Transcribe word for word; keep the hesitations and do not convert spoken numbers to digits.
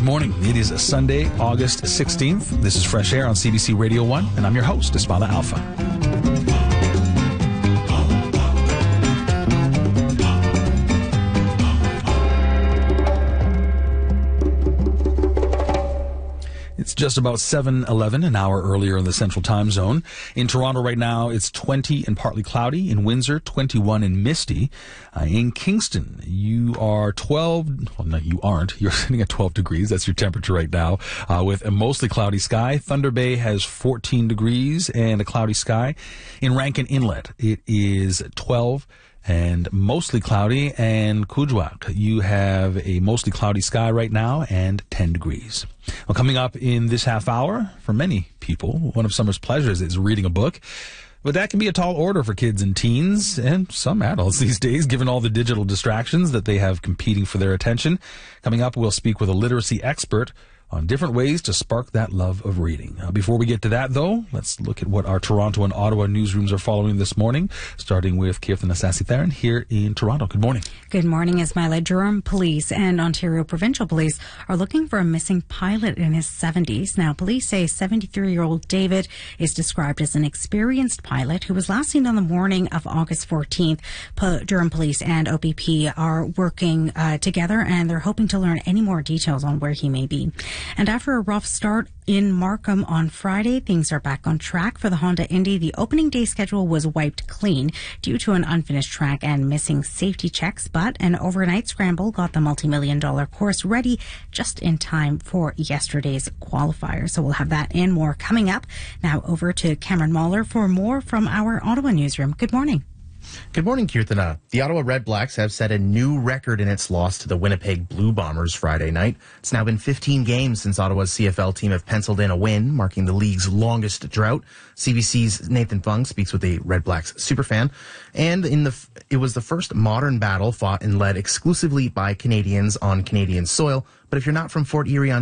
Good morning. It is Sunday, August sixteenth. This is Fresh Air on C B C Radio one, and I'm your host, Espada Alpha. It's just about seven eleven, an hour earlier in the Central Time Zone. In Toronto right now, it's twenty and partly cloudy. In Windsor, twenty-one and misty. Uh, in Kingston, you are twelve. Well, no, you aren't. You're sitting at twelve degrees. That's your temperature right now, uh, with a mostly cloudy sky. Thunder Bay has fourteen degrees and a cloudy sky. In Rankin Inlet, it is twelve and mostly cloudy. And Kujawak, you have a mostly cloudy sky right now and ten degrees. Well, coming up in this half hour, for many people, one of summer's pleasures is reading a book. But that can be a tall order for kids and teens and some adults these days, given all the digital distractions that they have competing for their attention. Coming up, we'll speak with a literacy expert on different ways to spark that love of reading. Uh, before we get to that, though, let's look at what our Toronto and Ottawa newsrooms are following this morning, starting with Kirtana Sasitharan here in Toronto. Good morning. Good morning, Ismaila. Durham Police and Ontario Provincial Police are looking for a missing pilot in his seventies. Now, police say seventy-three-year-old David is described as an experienced pilot who was last seen on the morning of August fourteenth. P- Durham Police and O P P are working uh, together, and they're hoping to learn any more details on where he may be. And after a rough start in Markham on Friday, things are back on track for the Honda Indy. The opening day schedule was wiped clean due to an unfinished track and missing safety checks, but an overnight scramble got the multi-million dollar course ready just in time for yesterday's qualifier. So we'll have that and more coming up. Now over to Cameron Mahler for more from our Ottawa newsroom. Good morning. Good morning, Kirtana. The Ottawa Red Blacks have set a new record in its loss to the Winnipeg Blue Bombers Friday night. It's now been fifteen games since Ottawa's C F L team have penciled in a win, marking the league's longest drought. C B C's Nathan Fung speaks with a Red Blacks superfan. And in the it was the first modern battle fought and led exclusively by Canadians on Canadian soil. But if you're not from Fort Erie,